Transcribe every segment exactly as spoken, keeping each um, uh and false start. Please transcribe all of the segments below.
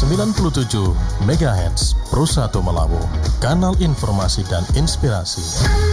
sembilan puluh tujuh megahertz Pro satu Melabu, kanal informasi dan inspirasi.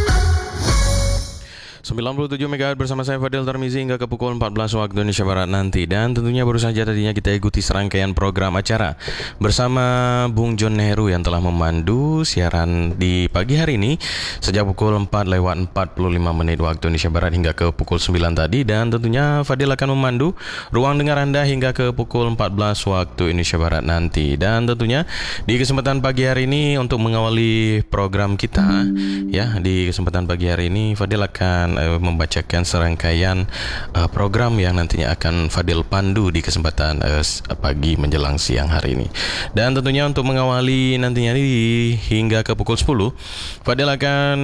sembilan puluh tujuh megahertz bersama saya Fadil Tarmizi hingga ke pukul empat belas waktu Indonesia Barat nanti. Dan tentunya baru saja tadinya kita ikuti serangkaian program acara bersama Bung John Nehru yang telah memandu siaran di pagi hari ini sejak pukul empat lewat empat puluh lima menit waktu Indonesia Barat hingga ke pukul sembilan tadi. Dan tentunya Fadil akan memandu ruang dengar Anda hingga ke pukul empat belas waktu Indonesia Barat nanti. Dan tentunya di kesempatan pagi hari ini untuk mengawali program kita, ya, di kesempatan pagi hari ini Fadil akan membacakan serangkaian uh, program yang nantinya akan Fadil pandu di kesempatan uh, pagi menjelang siang hari ini. Dan tentunya untuk mengawali nantinya di, hingga ke pukul sepuluh, Fadil akan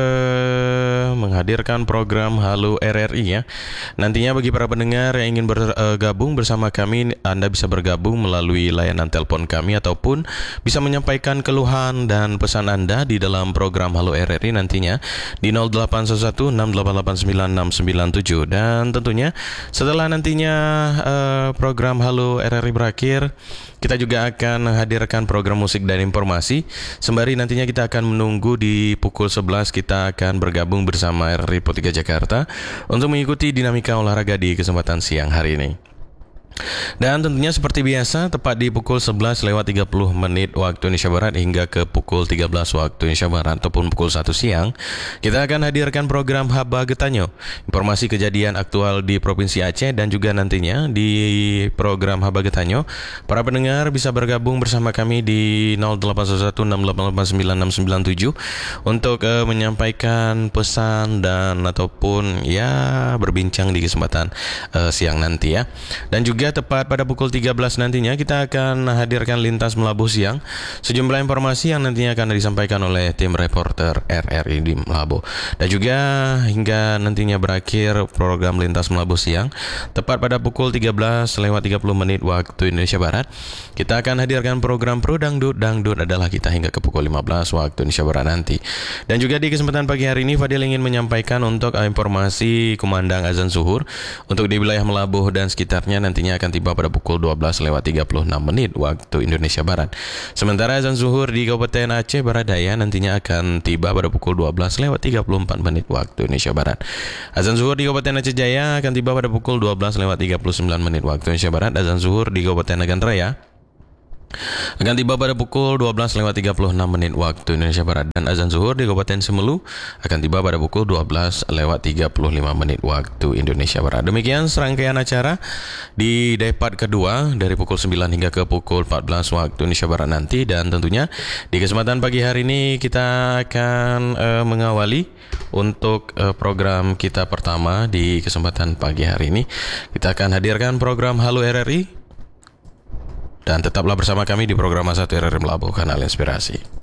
uh, menghadirkan program Halo R R I, ya. Nantinya bagi para pendengar yang ingin bergabung bersama kami, Anda bisa bergabung melalui layanan telepon kami ataupun bisa menyampaikan keluhan dan pesan Anda di dalam program Halo R R I nantinya di nol delapan satu enam delapan delapan sembilan enam sembilan tujuh. Dan tentunya setelah nantinya uh, program Halo R R I berakhir, kita juga akan menghadirkan program musik dan informasi. Sembari nantinya kita akan menunggu di pukul sebelas, kita akan bergabung bersama R R I Pro tiga Jakarta untuk mengikuti dinamika olahraga di kesempatan siang hari ini. Dan tentunya seperti biasa, tepat di pukul sebelas lewat tiga puluh menit waktu Indonesia Barat hingga ke pukul tiga belas waktu Indonesia Barat ataupun pukul satu siang, kita akan hadirkan program Haba Getanyo, informasi kejadian aktual di Provinsi Aceh. Dan juga nantinya di program Haba Getanyo, para pendengar bisa bergabung bersama kami di nol delapan satu enam delapan delapan sembilan enam sembilan tujuh untuk uh, menyampaikan pesan dan ataupun ya berbincang di kesempatan uh, siang nanti, ya. Dan juga tepat pada pukul tiga belas nantinya kita akan hadirkan Lintas Melabu Siang, sejumlah informasi yang nantinya akan disampaikan oleh tim reporter R R I di Melabu. Dan juga hingga nantinya berakhir program Lintas Melabu Siang, tepat pada pukul tiga belas lewat tiga puluh menit waktu Indonesia Barat, kita akan hadirkan program Pro Dangdut. Dangdut adalah kita hingga ke pukul lima belas waktu Indonesia Barat nanti. Dan juga di kesempatan pagi hari ini Fadil ingin menyampaikan untuk informasi kumandang azan zuhur untuk di wilayah Melabu dan sekitarnya nantinya akan tiba pada pukul dua belas lewat tiga puluh enam menit waktu Indonesia Barat. Sementara azan zuhur di Kabupaten Aceh Barat Daya nantinya akan tiba pada pukul dua belas lewat tiga puluh empat menit waktu Indonesia Barat. Azan zuhur di Kabupaten Aceh Jaya akan tiba pada pukul dua belas lewat tiga puluh sembilan menit waktu Indonesia Barat. Azan zuhur di Kabupaten Nagan Raya akan tiba pada pukul dua belas lewat tiga puluh enam menit waktu Indonesia Barat. Dan azan zuhur di Kabupaten Semelu akan tiba pada pukul dua belas lewat tiga puluh lima menit waktu Indonesia Barat. Demikian serangkaian acara di depart kedua dari pukul sembilan hingga ke pukul empat belas waktu Indonesia Barat nanti. Dan tentunya di kesempatan pagi hari ini kita akan uh, mengawali untuk uh, program kita pertama. Di kesempatan pagi hari ini kita akan hadirkan program Halo R R I. Dan tetaplah bersama kami di program satu R R I Melabu, kanal inspirasi.